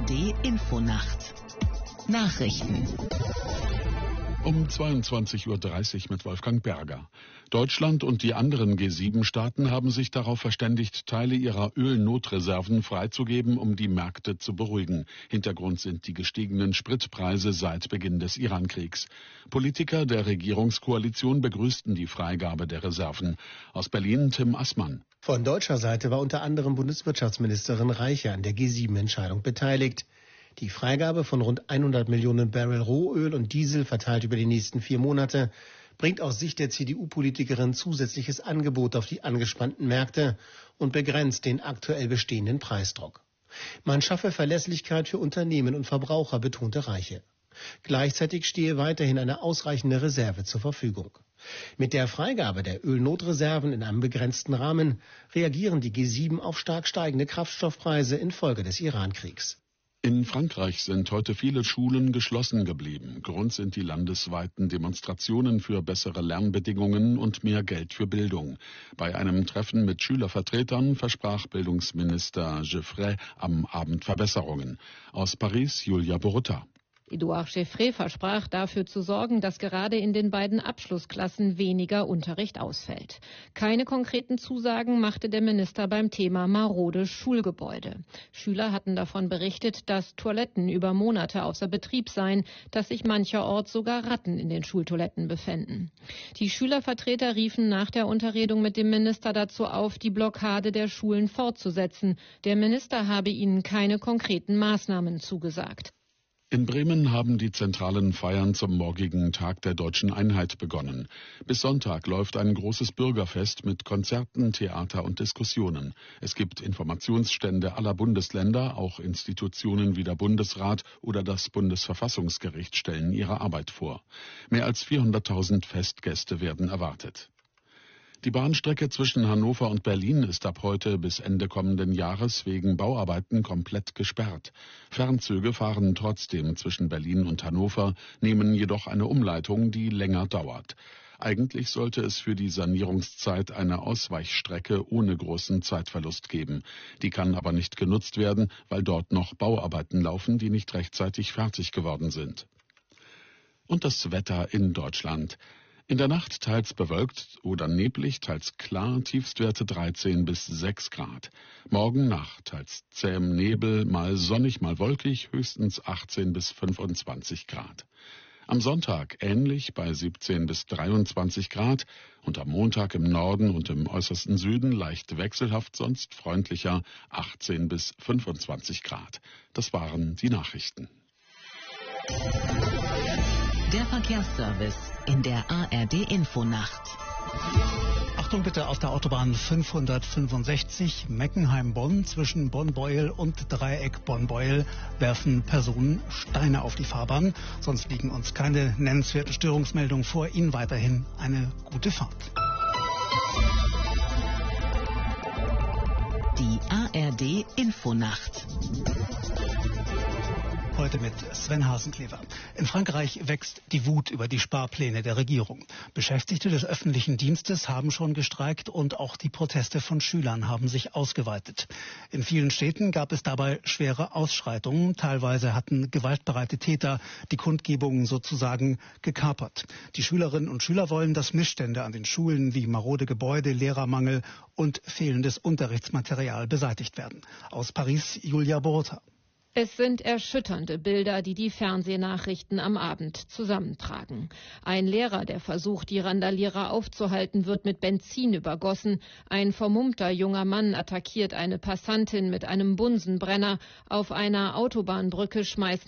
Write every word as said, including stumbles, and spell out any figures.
D Infonacht Nachrichten um zweiundzwanzig Uhr dreißig mit Wolfgang Berger. Deutschland und die anderen G sieben Staaten haben sich darauf verständigt, Teile ihrer Ölnotreserven freizugeben, um die Märkte zu beruhigen. Hintergrund sind die gestiegenen Spritpreise seit Beginn des Irankriegs. Politiker der Regierungskoalition begrüßten die Freigabe der Reserven. Aus Berlin Tim Assmann. Von deutscher Seite war unter anderem Bundeswirtschaftsministerin Reiche an der G sieben Entscheidung beteiligt. Die Freigabe von rund hundert Millionen Barrel Rohöl und Diesel verteilt über die nächsten vier Monate bringt aus Sicht der C D U-Politikerin zusätzliches Angebot auf die angespannten Märkte und begrenzt den aktuell bestehenden Preisdruck. Man schaffe Verlässlichkeit für Unternehmen und Verbraucher, betonte Reiche. Gleichzeitig stehe weiterhin eine ausreichende Reserve zur Verfügung. Mit der Freigabe der Ölnotreserven in einem begrenzten Rahmen reagieren die G sieben auf stark steigende Kraftstoffpreise infolge des Irankriegs. In Frankreich sind heute viele Schulen geschlossen geblieben. Grund sind die landesweiten Demonstrationen für bessere Lernbedingungen und mehr Geld für Bildung. Bei einem Treffen mit Schülervertretern versprach Bildungsminister Geoffroy am Abend Verbesserungen. Aus Paris Julia Borutta. Edouard Geoffroy versprach, dafür zu sorgen, dass gerade in den beiden Abschlussklassen weniger Unterricht ausfällt. Keine konkreten Zusagen machte der Minister beim Thema marode Schulgebäude. Schüler hatten davon berichtet, dass Toiletten über Monate außer Betrieb seien, dass sich mancherorts sogar Ratten in den Schultoiletten befänden. Die Schülervertreter riefen nach der Unterredung mit dem Minister dazu auf, die Blockade der Schulen fortzusetzen. Der Minister habe ihnen keine konkreten Maßnahmen zugesagt. In Bremen haben die zentralen Feiern zum morgigen Tag der Deutschen Einheit begonnen. Bis Sonntag läuft ein großes Bürgerfest mit Konzerten, Theater und Diskussionen. Es gibt Informationsstände aller Bundesländer, auch Institutionen wie der Bundesrat oder das Bundesverfassungsgericht stellen ihre Arbeit vor. Mehr als vierhunderttausend Festgäste werden erwartet. Die Bahnstrecke zwischen Hannover und Berlin ist ab heute bis Ende kommenden Jahres wegen Bauarbeiten komplett gesperrt. Fernzüge fahren trotzdem zwischen Berlin und Hannover, nehmen jedoch eine Umleitung, die länger dauert. Eigentlich sollte es für die Sanierungszeit eine Ausweichstrecke ohne großen Zeitverlust geben. Die kann aber nicht genutzt werden, weil dort noch Bauarbeiten laufen, die nicht rechtzeitig fertig geworden sind. Und das Wetter in Deutschland. In der Nacht teils bewölkt oder neblig, teils klar, Tiefstwerte dreizehn bis sechs Grad. Morgen Nacht teils zähem Nebel, mal sonnig, mal wolkig, höchstens achtzehn bis fünfundzwanzig Grad. Am Sonntag ähnlich bei siebzehn bis dreiundzwanzig Grad und am Montag im Norden und im äußersten Süden leicht wechselhaft, sonst freundlicher, achtzehn bis fünfundzwanzig Grad. Das waren die Nachrichten. Der Verkehrsservice in der A R D Infonacht. Achtung bitte auf der Autobahn fünfhundertfünfundsechzig Meckenheim-Bonn zwischen Bonn-Beuel und Dreieck Bonn-Beuel werfen Personen Steine auf die Fahrbahn. Sonst liegen uns keine nennenswerten Störungsmeldungen vor. Ihnen weiterhin eine gute Fahrt. Die A R D Infonacht. Heute mit Sven Hasenklever. In Frankreich wächst die Wut über die Sparpläne der Regierung. Beschäftigte des öffentlichen Dienstes haben schon gestreikt und auch die Proteste von Schülern haben sich ausgeweitet. In vielen Städten gab es dabei schwere Ausschreitungen. Teilweise hatten gewaltbereite Täter die Kundgebungen sozusagen gekapert. Die Schülerinnen und Schüler wollen, dass Missstände an den Schulen wie marode Gebäude, Lehrermangel und fehlendes Unterrichtsmaterial beseitigt werden. Aus Paris Julia Borota. Es sind erschütternde Bilder, die die Fernsehnachrichten am Abend zusammentragen. Ein Lehrer, der versucht, die Randalierer aufzuhalten, wird mit Benzin übergossen. Ein vermummter junger Mann attackiert eine Passantin mit einem Bunsenbrenner. Auf einer Autobahnbrücke schmeißen